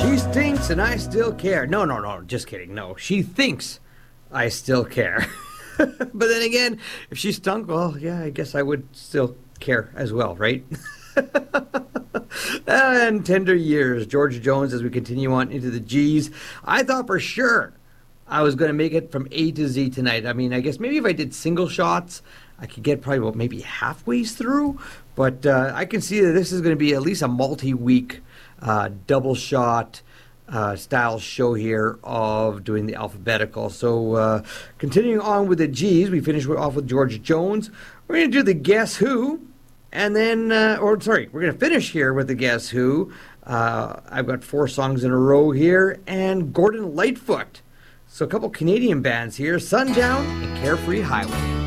She stinks and I still care. No, just kidding. No, she thinks I still care. But then again, if she stunk, well, yeah, I guess I would still care as well, right? And Tender Years, George Jones, as we continue on into the G's. I thought for sure I was going to make it from A to Z tonight. I mean, I guess maybe if I did single shots, I could get probably about maybe halfway through. But I can see that this is going to be at least a multi-week double shot style show here of doing the alphabetical. So continuing on with the G's, we finish off with George Jones. We're going to do the Guess Who. And then, we're going to finish here with the Guess Who. I've got 4 songs in a row here. And Gordon Lightfoot. So a couple Canadian bands here, Sundown and Carefree Highway.